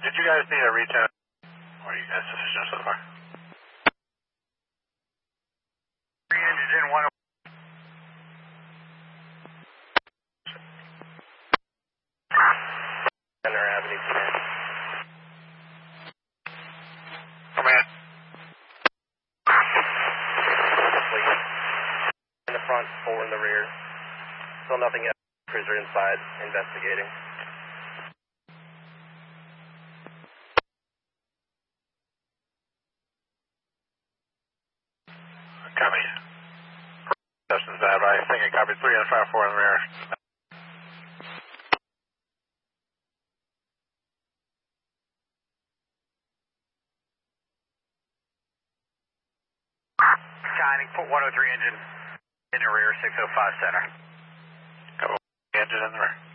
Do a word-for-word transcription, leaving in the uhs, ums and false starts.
did you guys need a return? Or are you guys sufficient so far? Three engines in, one. Center Avenue, command. Command. In the front, four in the rear. Still nothing yet. Cruiser inside, investigating. Copy. Justin's bad, but I think I copied three and five, four in the rear. Shining, put one oh three engine in the rear, six oh five center. Couple engine in the rear.